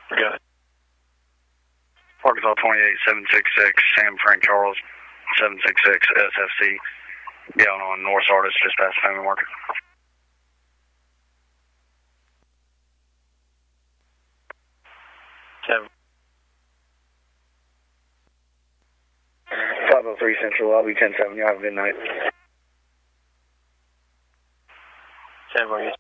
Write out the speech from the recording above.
Good. Arkansas 28766, Sam Frank Charles, 766 SFC, going on North Sardis, just past Family Market. Seven. 503 Central, I'll be 10-7, you have a good night. 7,